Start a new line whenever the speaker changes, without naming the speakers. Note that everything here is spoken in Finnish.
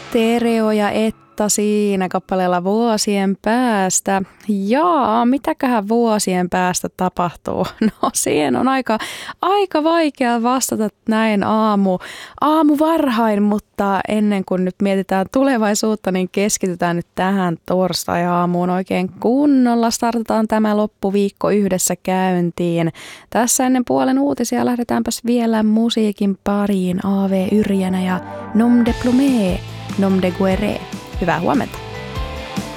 Tereo ja Etta siinä kappaleella Vuosien päästä. Jaa, mitäköhän vuosien päästä tapahtuu? No siihen on aika vaikea vastata näin aamu varhain, mutta ennen kuin nyt mietitään tulevaisuutta, niin keskitytään nyt tähän torstai-aamuun oikein kunnolla. Startataan tämä loppuviikko yhdessä käyntiin. Tässä ennen puolen uutisia lähdetäänpäs vielä musiikin pariin. A.V. Yrjänä ja Nom de Plume. Nom de Guerre. Hyvää huomenta.